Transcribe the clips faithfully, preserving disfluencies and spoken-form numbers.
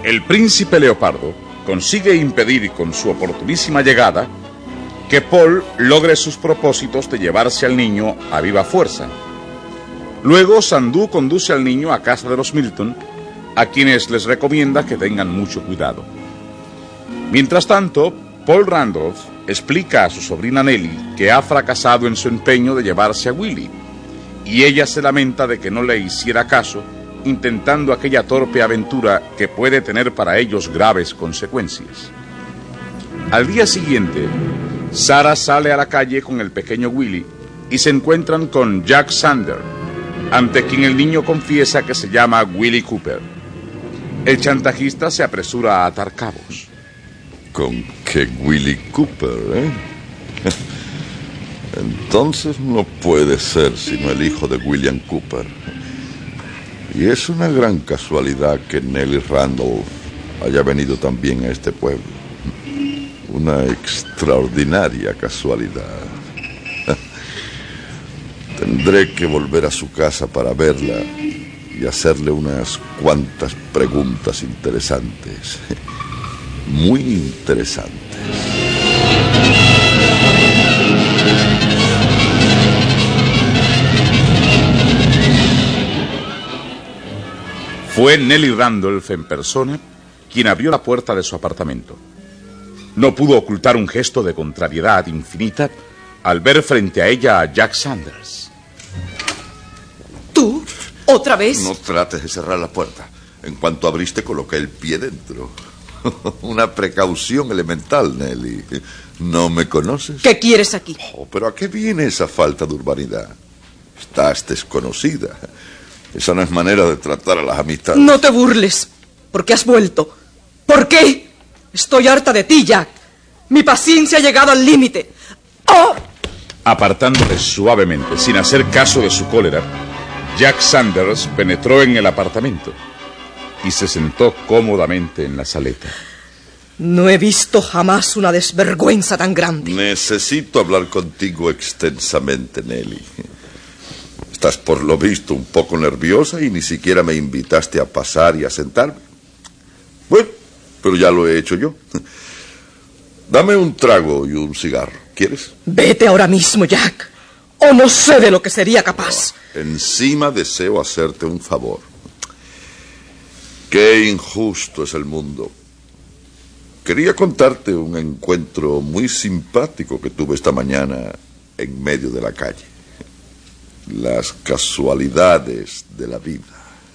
El príncipe Leopardo consigue impedir con su oportunísima llegada que Paul logre sus propósitos de llevarse al niño a viva fuerza. Luego Sandú conduce al niño a casa de los Milton, a quienes les recomienda que tengan mucho cuidado. Mientras tanto, Paul Randolph explica a su sobrina Nellie que ha fracasado en su empeño de llevarse a Willie, y ella se lamenta de que no le hiciera caso, intentando aquella torpe aventura que puede tener para ellos graves consecuencias. Al día siguiente, Sarah sale a la calle con el pequeño Willie y se encuentran con Jack Sanders, ante quien el niño confiesa que se llama Willie Cooper. El chantajista se apresura a atar cabos. ¿Con qué Willie Cooper, eh? Entonces no puede ser sino el hijo de William Cooper. Y es una gran casualidad que Nellie Randolph haya venido también a este pueblo. Una extraordinaria casualidad. Tendré que volver a su casa para verla y hacerle unas cuantas preguntas interesantes. Muy interesantes. Fue Nellie Randolph en persona quien abrió la puerta de su apartamento. No pudo ocultar un gesto de contrariedad infinita al ver frente a ella a Jack Sanders. ¿Tú? ¿Otra vez? No trates de cerrar la puerta. En cuanto abriste, coloqué el pie dentro. Una precaución elemental, Nellie. ¿No me conoces? ¿Qué quieres aquí? Oh, ¿pero a qué viene esa falta de urbanidad? Estás desconocida. Esa no es manera de tratar a las amistades. No te burles, porque has vuelto. ¿Por qué? Estoy harta de ti, Jack. Mi paciencia ha llegado al límite. ¡Oh! Apartándole suavemente, sin hacer caso de su cólera, Jack Sanders penetró en el apartamento y se sentó cómodamente en la saleta. No he visto jamás una desvergüenza tan grande. Necesito hablar contigo extensamente, Nellie. Estás por lo visto un poco nerviosa y ni siquiera me invitaste a pasar y a sentarme. Bueno, pero ya lo he hecho yo. Dame un trago y un cigarro. ¿Quieres? Vete ahora mismo, Jack. O no sé de lo que sería capaz. No, encima deseo hacerte un favor. Qué injusto es el mundo. Quería contarte un encuentro muy simpático que tuve esta mañana en medio de la calle. Las casualidades de la vida.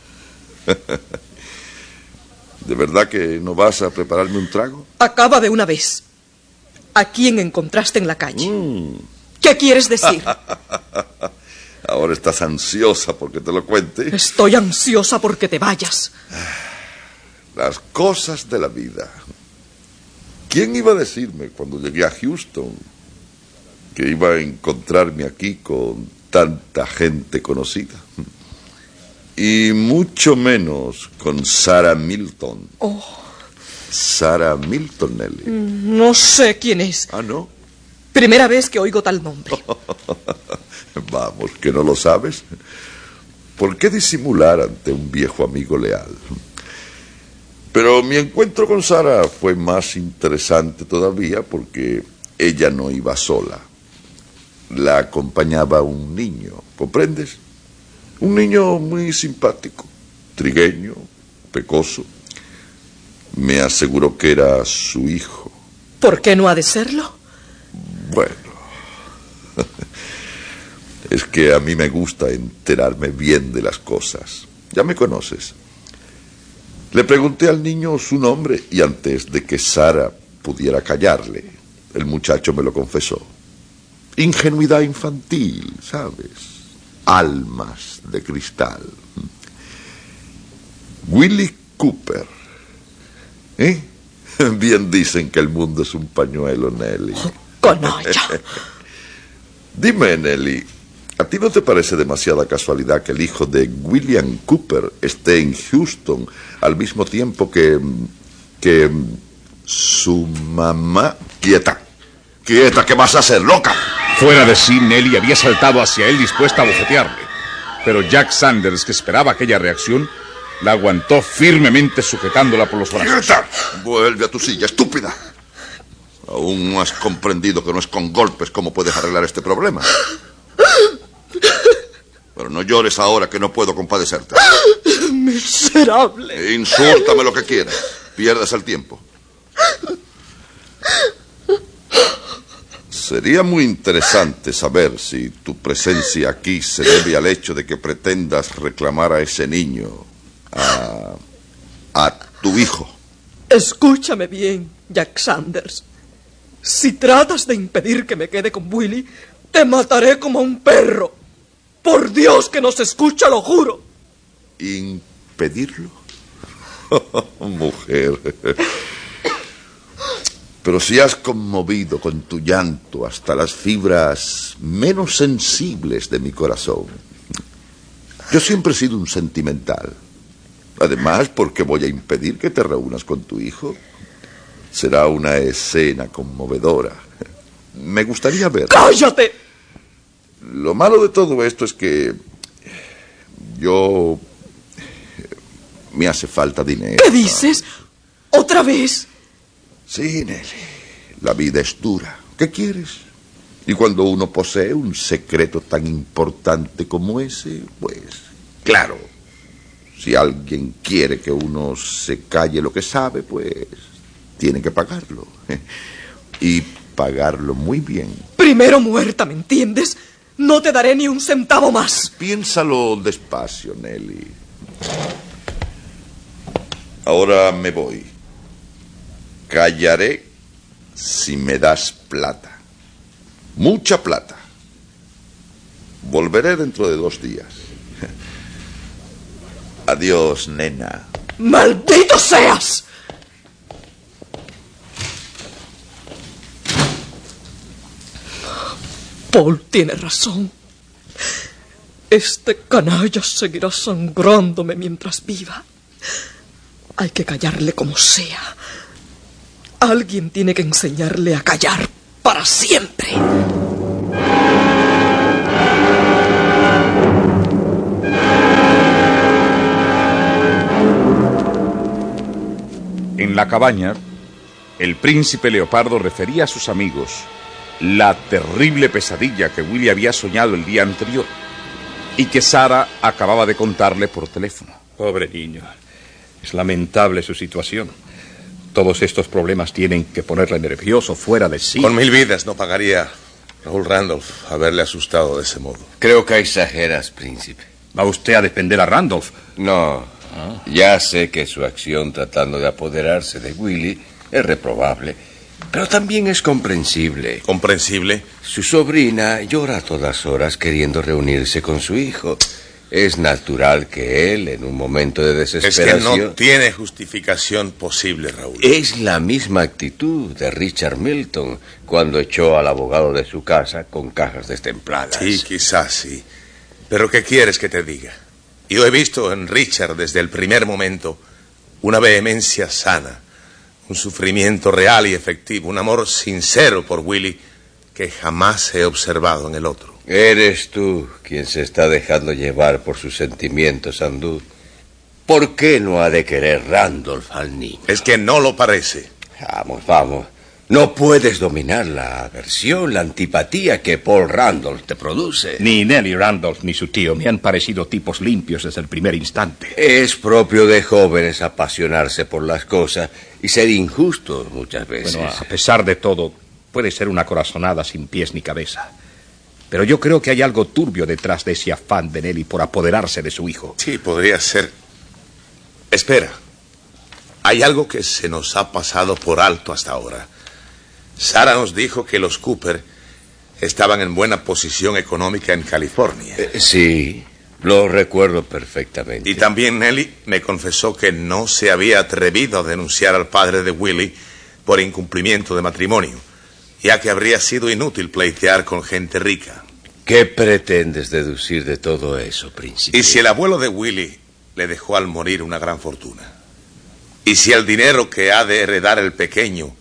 ¿De verdad que no vas a prepararme un trago? Acaba de una vez. ¿A quién encontraste en la calle? Mm. ¿Qué quieres decir? Ahora estás ansiosa porque te lo cuente. Estoy ansiosa porque te vayas. Las cosas de la vida. ¿Quién iba a decirme cuando llegué a Houston que iba a encontrarme aquí con tanta gente conocida? Y mucho menos con Sarah Milton. Oh. Sarah Milton, Nellie. No sé quién es. Ah, ¿no? Primera vez que oigo tal nombre. Vamos, ¿que no lo sabes? ¿Por qué disimular ante un viejo amigo leal? Pero mi encuentro con Sarah fue más interesante todavía porque ella no iba sola. La acompañaba un niño, ¿comprendes? Un niño muy simpático, trigueño, pecoso. Me aseguró que era su hijo. ¿Por qué no ha de serlo? Bueno, es que a mí me gusta enterarme bien de las cosas. Ya me conoces. Le pregunté al niño su nombre y antes de que Sarah pudiera callarle, el muchacho me lo confesó. Ingenuidad infantil, ¿sabes? Almas de cristal. Willie Cooper. ¿Eh? Bien dicen que el mundo es un pañuelo, Nellie. Oh, canalla. Dime, Nellie, ¿a ti no te parece demasiada casualidad que el hijo de William Cooper esté en Houston al mismo tiempo que... que... su mamá? ¡Quieta! ¡Quieta! ¿Qué vas a hacer, loca? Fuera de sí, Nellie había saltado hacia él dispuesta a bofetearle. Pero Jack Sanders, que esperaba aquella reacción, La aguantó firmemente sujetándola por los brazos. ¡Quieta! Vuelve a tu silla, estúpida. Aún no has comprendido que no es con golpes cómo puedes arreglar este problema. Pero no llores ahora, que no puedo compadecerte. Miserable. Insúltame lo que quieras. Pierdas el tiempo. Sería muy interesante saber si tu presencia aquí se debe al hecho de que pretendas reclamar a ese niño, a, a tu hijo. Escúchame bien, Jack Sanders. Si tratas de impedir que me quede con Willie, te mataré como a un perro. Por Dios que nos escucha, lo juro. ¿Impedirlo? Mujer. Pero si has conmovido con tu llanto hasta las fibras menos sensibles de mi corazón. Yo siempre he sido un sentimental. Además, ¿por qué voy a impedir que te reúnas con tu hijo? Será una escena conmovedora. Me gustaría verla. ¡Cállate! Lo malo de todo esto es que yo... me hace falta dinero. ¿Qué dices? ¿Otra vez? Sí, Nelly, la vida es dura. ¿Qué quieres? Y cuando uno posee un secreto tan importante como ese, pues, claro, si alguien quiere que uno se calle lo que sabe, pues, tiene que pagarlo. Y pagarlo muy bien. Primero muerta, ¿me entiendes? No te daré ni un centavo más. Piénsalo despacio, Nelly. Ahora me voy. Callaré si me das plata. Mucha plata. Volveré dentro de dos días. Adiós, nena. ¡Maldito seas! Paul tiene razón. Este canalla seguirá sangrándome mientras viva. Hay que callarle como sea. Alguien tiene que enseñarle a callar para siempre. En la cabaña, el príncipe Leopardo refería a sus amigos la terrible pesadilla que Willie había soñado el día anterior y que Sara acababa de contarle por teléfono. Pobre niño. Es lamentable su situación. Todos estos problemas tienen que ponerle nervioso, fuera de sí. Con mil vidas no pagaría Raúl Randolph haberle asustado de ese modo. Creo que exageras, príncipe. ¿Va usted a defender a Randolph? No. Ah. Ya sé que su acción tratando de apoderarse de Willie es reprobable, pero también es comprensible. ¿Comprensible? Su sobrina llora a todas horas queriendo reunirse con su hijo. Es natural que él, en un momento de desesperación... Es que no tiene justificación posible, Raúl. Es la misma actitud de Richard Milton cuando echó al abogado de su casa con cajas destempladas. Sí, quizás sí. Pero ¿qué quieres que te diga? Yo he visto en Richard desde el primer momento una vehemencia sana, un sufrimiento real y efectivo, un amor sincero por Willie que jamás he observado en el otro. Eres tú quien se está dejando llevar por sus sentimientos, Sandú. ¿Por qué no ha de querer Randolph al niño? Es que no lo parece. Vamos, vamos. No puedes dominar la aversión, la antipatía que Paul Randolph te produce. Ni Nellie Randolph ni su tío me han parecido tipos limpios desde el primer instante. Es propio de jóvenes apasionarse por las cosas y ser injustos muchas veces. Bueno, a pesar de todo, puede ser una corazonada sin pies ni cabeza. Pero yo creo que hay algo turbio detrás de ese afán de Nellie por apoderarse de su hijo. Sí, podría ser. Espera. Hay algo que se nos ha pasado por alto hasta ahora. Sara nos dijo que los Cooper estaban en buena posición económica en California. Eh, sí, lo recuerdo perfectamente. Y también Nellie me confesó que no se había atrevido a denunciar al padre de Willie por incumplimiento de matrimonio, ya que habría sido inútil pleitear con gente rica. ¿Qué pretendes deducir de todo eso, príncipe? ¿Y si el abuelo de Willie le dejó al morir una gran fortuna? ¿Y si el dinero que ha de heredar el pequeño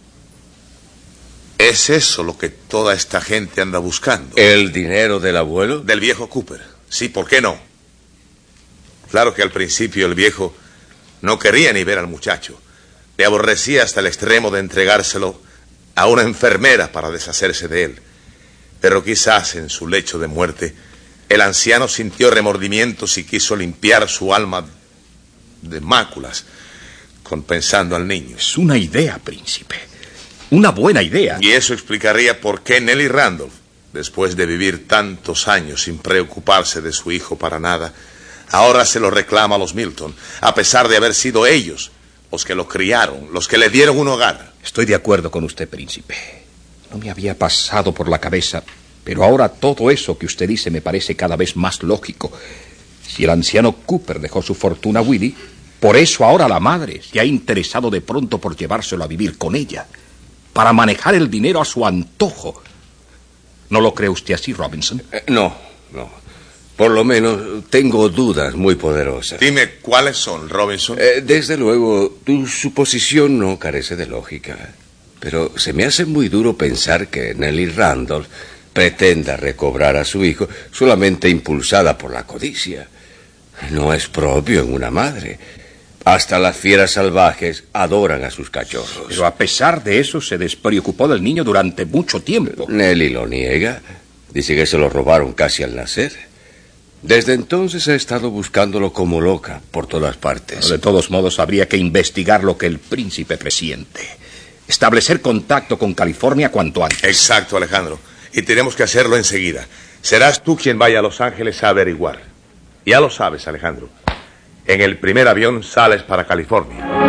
es eso lo que toda esta gente anda buscando? ¿El dinero del abuelo? Del viejo Cooper. Sí, ¿por qué no? Claro que al principio el viejo no quería ni ver al muchacho. Le aborrecía hasta el extremo de entregárselo a una enfermera para deshacerse de él. Pero quizás en su lecho de muerte el anciano sintió remordimientos y quiso limpiar su alma de máculas, compensando al niño. Es una idea, príncipe. Una buena idea. Y eso explicaría por qué Nellie Randolph, después de vivir tantos años sin preocuparse de su hijo para nada, ahora se lo reclama a los Milton, a pesar de haber sido ellos los que lo criaron, los que le dieron un hogar. Estoy de acuerdo con usted, príncipe. No me había pasado por la cabeza, pero ahora todo eso que usted dice me parece cada vez más lógico. Si el anciano Cooper dejó su fortuna a Willie, por eso ahora la madre se ha interesado de pronto por llevárselo a vivir con ella, para manejar el dinero a su antojo. ¿No lo cree usted así, Robinson? Eh, no, no. Por lo menos tengo dudas muy poderosas. Dime, ¿cuáles son, Robinson? Eh, desde luego, tu suposición no carece de lógica. Pero se me hace muy duro pensar que Nellie Randolph pretenda recobrar a su hijo solamente impulsada por la codicia. No es propio en una madre. Hasta las fieras salvajes adoran a sus cachorros. Pero a pesar de eso se despreocupó del niño durante mucho tiempo. Nellie lo niega. Dice que se lo robaron casi al nacer. Desde entonces ha estado buscándolo como loca por todas partes. Pero de todos modos habría que investigar lo que el príncipe presiente. Establecer contacto con California cuanto antes. Exacto, Alejandro. Y tenemos que hacerlo enseguida. Serás tú quien vaya a Los Ángeles a averiguar. Ya lo sabes, Alejandro. En el primer avión sales para California.